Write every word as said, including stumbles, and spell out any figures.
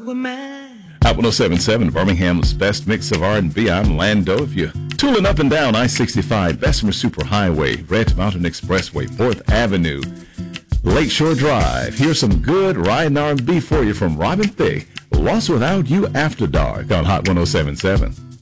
were mine. Hot one oh seven point seven, Birmingham's best mix of R and B. I'm Lando. If you're tooling up and down I sixty-five, Bessemer Superhighway, Red Mountain Expressway, fourth Avenue, Lakeshore Drive, here's some good riding R and B for you from Robin Thicke. Lost Without You After Dark on Hot one oh seven point seven.